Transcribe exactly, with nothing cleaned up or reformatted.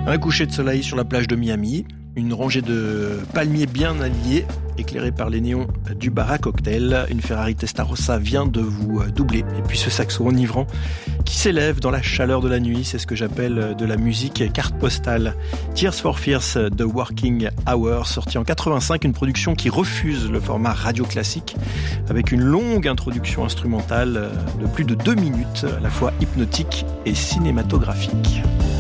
Un coucher de soleil sur la plage de Miami, une rangée de palmiers bien alliés, éclairés par les néons du bar à cocktail. Une Ferrari Testarossa vient de vous doubler. Et puis ce saxo enivrant qui s'élève dans la chaleur de la nuit, c'est ce que j'appelle de la musique carte postale. Tears for Fears de Working Hours, sorti en quatre-vingt-cinq, une production qui refuse le format radio classique, avec une longue introduction instrumentale de plus de deux minutes, à la fois hypnotique et cinématographique.